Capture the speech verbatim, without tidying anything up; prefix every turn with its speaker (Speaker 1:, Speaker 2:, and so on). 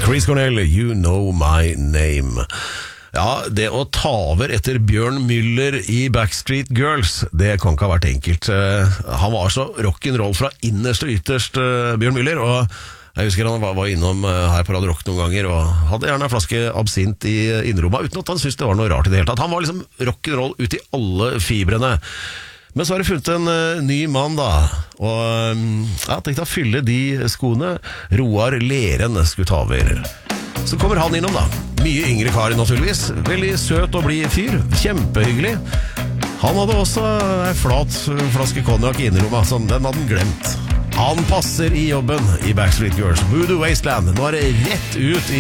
Speaker 1: Chris Cornell, You Know My Name. Ja, det å ta over etter Bjørn Müller i Backstreet Girls, det kan ikke ha vært enkelt. Han var så rock'n'roll fra innerst og ytterst, Bjørn Müller, og jeg husker han var innom her på Radio Rock noen ganger, og hadde gjerne en flaske absint i innerrommet, uten at han syntes det var noe rart i det hele tatt. Han var liksom rock'n'roll ut i alle fibrene. Men så har jeg funnet en uh, ny mann da, og um, jeg tenkte å fylle de skoene. Roar Leren skulle ta over. Så kommer han innom da, mye yngre kar naturligvis, veldig søt og blid fyr, kjempehyggelig. Han hadde også en flat flaske konjak i innerrommet, sånn, den hadde han glemt. Han passer i jobben i Backstreet Girls, Voodoo Wasteland. Nå er det rett ut i